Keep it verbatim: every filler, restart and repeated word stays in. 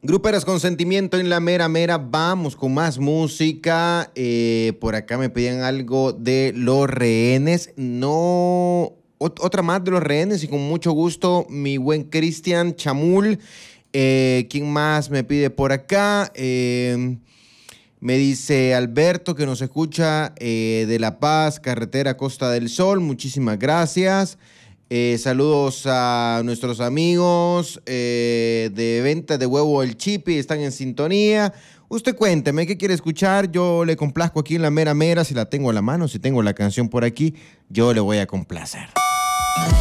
Gruperas con sentimiento en la mera mera. Vamos con más música. Eh, por acá me pedían algo de Los Rehenes. No, ot- otra más de Los Rehenes y con mucho gusto mi buen Cristian Chamul. Eh, ¿quién más me pide por acá? Eh, me dice Alberto que nos escucha eh, de La Paz, carretera Costa del Sol. Muchísimas gracias. Eh, saludos a nuestros amigos eh, de venta de huevo El Chipi, están en sintonía. Usted cuénteme, ¿qué quiere escuchar? Yo le complazco aquí en la mera mera, si la tengo a la mano, si tengo la canción por aquí, yo le voy a complacer.